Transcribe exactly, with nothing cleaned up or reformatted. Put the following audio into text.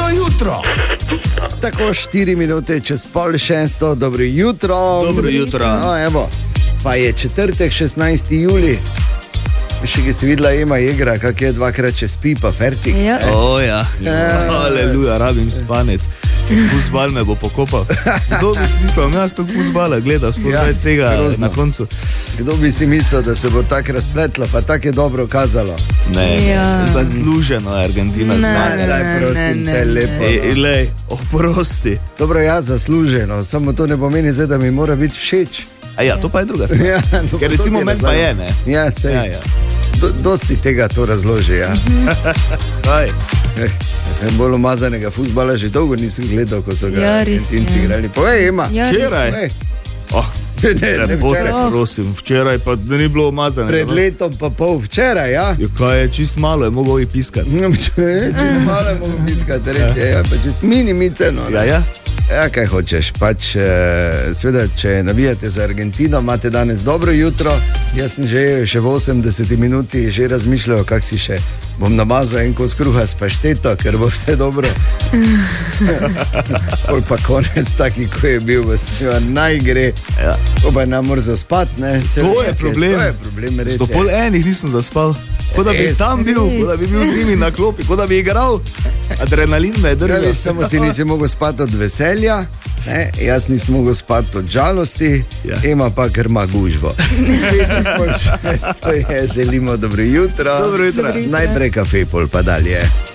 jutro. Tako štiri minute čez pol šesto, dobro jutro. Dobro jutro. No, evo, pa je četrtek, šestnajsti julij. Še ki si videla, ima igra, kak je dvakrat čez pipa, fertik. Ja. O ja, aleluja, rabim spanec. Fuzbal me bo pokopal. Kdo bi si mislil, jaz to fuzbala gleda, spodaj ja, tega grozno. Na koncu. Kdo bi si mislil, da se bo tako razpletlo, pa tako je dobro kazalo. Ne, Ja. zasluženo je Argentina Ne, zmaga. ne, Daj, prosim, ne, te ne, lepo. Ej, lej, oprosti. Dobro, ja, zasluženo, samo to ne pomeni zdaj, da mi mora biti všeč. A ja, to pa je druga stvar. Ja, no, Ker to recimo ti meni pa je, razlagam. ne? Ja, sej. Ja, ja. Do, dosti tega to razloži, ja. Kaj? Eh, bolj umazanega fuzbala že dolgo nisem gledal, ko so ga Ja, res, Argentinci ja. igrali. Povej, Ema. Ja, Včeraj? Povej. Oh, Ne, ne, ne, lepo te včeraj. prosim, včeraj pa da ni bilo umazane. Pred letom pa pol včeraj, ja. Ja, kaj je, čist malo je mogel i piskati. No, če ti malo mogo piskati, res je, ja, pa čez minimice, no. Ja, ja. Ja, kaj hočeš, pač, eh, sveda, če navijate za Argentino, imate danes dobro jutro. Jaz sem že, še v osemdeseti minuti že razmišljal, kak si še bom namazal en kos kruha s pašteto, ker bo vse dobro. Pol pa konec taki, ko je bil, v naj gre. Ja. Ko pa ne more zaspati, ne. Se To ve, je ke- problem. To je problem, res Do pol je. enih nisem zaspal. Kot da bi Res. tam bil, kot da bi bil z njimi na klopi, kot da bi igral. Adrenalin me je Ja, držal. veš, samo ti nisi mogel spati od veselja, ne? Jaz nisem mogel spati od žalosti, Ja. Ema pa ker ima gužvo. Čisto šesto je, želimo dobro jutro. Dobro jutro. Dobro jutro. Najprej kafe, pol pa dalje.